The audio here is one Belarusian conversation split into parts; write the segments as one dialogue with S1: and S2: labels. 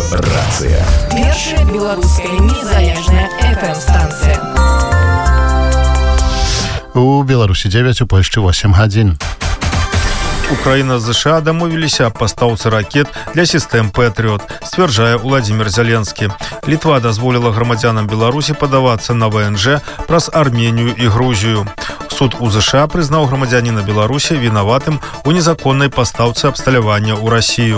S1: Радыёрацыя.
S2: Першая беларуская незалежная FM-станцыя.
S3: У Беларусі 9, у Польшчы 8 гадзін.
S4: Украина з США дамовіліся аб пастаўцы ракет для сістэм «Пэтрыот», сцвярджае Владзімір Зеленскі. Літва дазволіла грамадзянам Беларусі падавацца на ВНЖ праз Арменію і Грузію. Суд у США прызнаў грамадзяніна Беларусі вінаватым у незаконнай пастаўцы абсталявання ў Расію.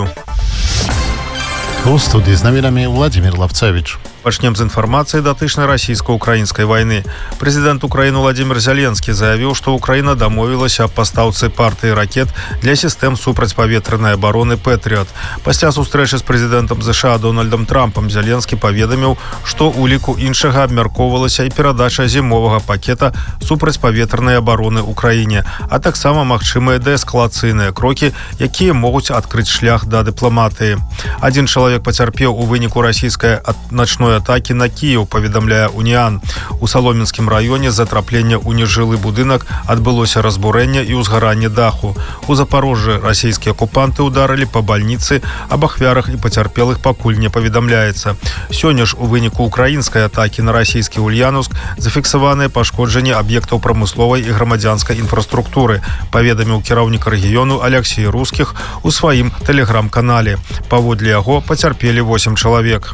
S3: У студии з намірами Владимир Лавцевич.
S4: Пачнем з інфармацыі датычнай расійска-украінскай вайны. Прэзідэнт Украіны Владзімір Зеленскі заявіў, што Украіна дамовілася аб пастаўцы партыі ракет для сістэм супрацьпаветранай абароны «Пэтрыот». Пасля сустрэчы з прэзідэнтам США Дональдам Трампам Зеленскі паведаміў, што ў ліку іншага абмяркоўвалася і перадача зімовага пакета супрацьпаветранай абароны ўкраіне, а таксама магчымыя дээскалацыйныя крокі, якія могуць адкрыць шлях да дыпламатыі. Адзін чалавек пацярпеў у выніку расійскай начной атакі на Кіеў, паведамляе Уніан. У Саломінскім раёне з-за траплення ў нежылы будынак адбылося разбурэнне і ўзгаранне даху. У Запарожжы расійскія акупанты ударылі па бальніцы, аб ахвярах і пацярпелых пакуль не паведамляецца. Сёння ж у выніку украінскай атакі на расійскі Ульянаўск зафіксаваныя пашкоджанні аб'ектаў прамысловай і грамадзянскай інфраструктуры, паведаміў кіраўнік рэгіёну Алексей Рускіх у сваім тэлеграм-канале. Паводле яго пацярпелі 8 чалавек.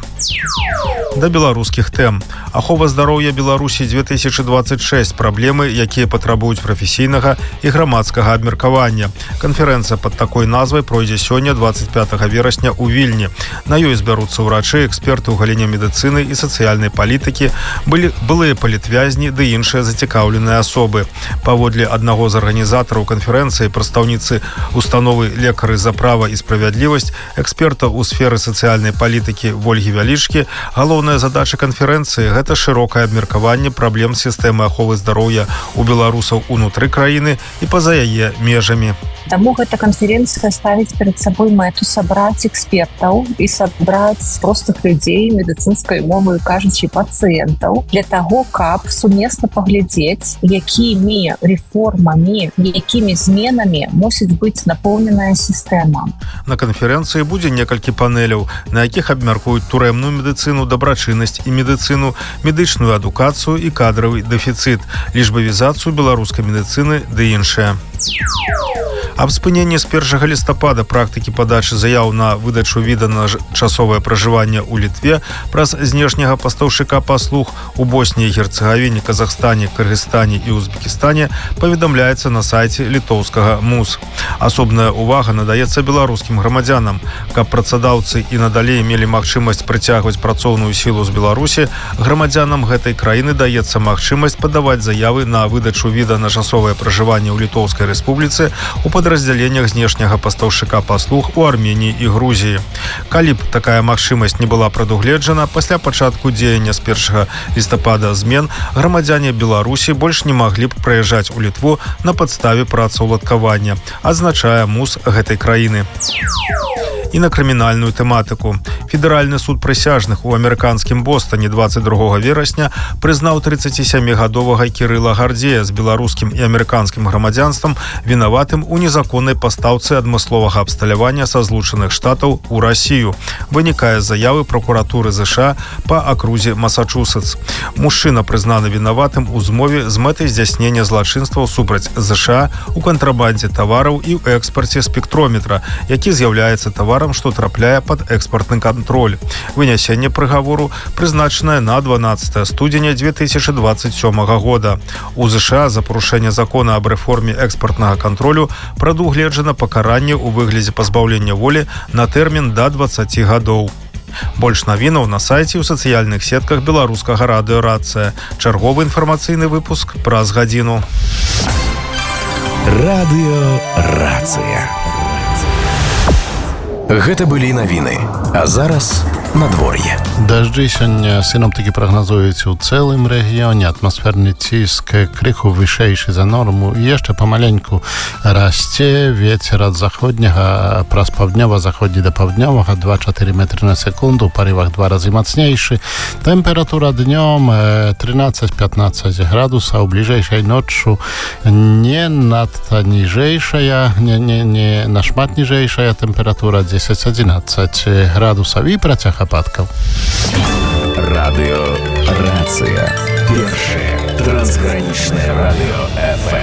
S4: Да беларускіх тэм. Ахова здароўя Беларусі 2026. Праблемы, якія патрабуюць прафесійнага і грамадскага абмеркавання. Канферэнцыя пад такой назвай пройдзе сёння, 25 верасня, у Вільні. На ёй збяруцца ўрачы, эксперты ў галіне медыцыны і сацыяльнай палітыкі, былыя палітвязні ды іншыя зацікаўленыя асобы. Паводле аднаго з арганізатараў канферэнцыі, прадстаўніцы установы «Лекары за права і справядлівасць», эксперта ў сферы сацыяльнай палітыкі Вольгі Вялічкі, галоўная задача канферэнцыі – гэта шырокае абмеркаванне праблем сістэмы аховы здароўя у беларусаў унутры краіны і па-за яе межамі.
S5: Таму гэта канферэнцыя ставіць перад сабой мэту сабраць экспертаў і сабраць простых людзей медыцынскай мовай, кажучы, пацыентаў, для таго, каб сумесна паглядзець, якімі рэформамі, якімі зменамі мусіць быць напоўненая сістэма.
S4: На канферэнцыі будзе некалькі панеляў, на якіх абмяркуюць турэмную медыцыну, дабрачыннасць і медыцыну, медычную адукацыю і кадравы дэфіцыт, лічбавізацыю беларускай медыцыны ды іншае. Аб спыненні з 1 лістапада практыкі падачы заяў на выдачу віда на часовае пражыванне ў Літве праз знешняга пастаўшчыка паслуг у Босніі і Герцагавіне, Казахстане, Кыргызстане і Узбекістане паведамляецца на сайце літоўскага МУС. Асобная ўвага надаецца беларускім грамадзянам. Каб працадаўцы і надалей мелі магчымасць прыцягваць працоўную сілу з Беларусі, грамадзянам гэтай краіны даецца магчымасць падаваць заявы на выдачу віда на часовае пражыванне ў Літоўскай рэспубліцы у падраздзяленнях знешняга пастаўшчыка паслуг у Арменіі і Грузіі. Калі б такая магчымасць не была прадугледжана, пасля пачатку дзеяння з 1 лістапада змен грамадзяне Беларусі больш не маглі б прыязджаць у Літву на падставе працаўладкавання, адзначае МУС гэтай краіны. І на крымінальную тэматыку. Федэральны суд прысяжных у амерыканскім Бостоне 22 верасня прызнаў 37-гадовага Кірыла Гардзея з беларускім і амерыканскім грамадзянствам вінаватым у незаконнай пастаўцы адмысловага абсталявання са Злучаных Штатаў у Расію. Вынікае з заявы прокуратуры США па акрузе Масачусетс. Мужчына прызнаны вінаватым у змове з мэтай здзяйснення злачынстваў супраць США у кантрабандзе тавараў і ў экспарце спектрометра, які з'яўляецца таварам, што трапляе пад экспартны кантроль. Вынясенне прыгавору прызначанае на 12 студзеня 2027 года. У США за парушэнне закона аб рэформе экспартнага кантролю прадугледжана пакаранне ў выглядзе пазбаўлення волі на тэрмін да 20 гадоў. Больш навінаў на сайце ў сацыяльных сетках беларускага радыёрацыя. Чарговы інфармацыйны выпуск праз гадзіну.
S1: Радыёрацыя. Гэта былі навіны. А зараз надвор'е.
S3: Дажджы сёння сіноптыкі прагназуюць у цэлым рэгіёне. Атмасферны ціск крыху вышэйшы за норму і яшчэ памаленьку расце. Вецер ад заходняга праз паўднёва-заходні да паўднёвага 2-4 метры на секунду, у парывах 2 разы мацнейшы. Тэмпература днём 13-15 градусаў, бліжэйшай ноччу не надта ніжэйшая, не нашмат ніжэйшая тэмпература 10-11 градусаў і працяг ападкаў.
S1: Радыё Рацыя. Першае трансгранічнае радыё FM.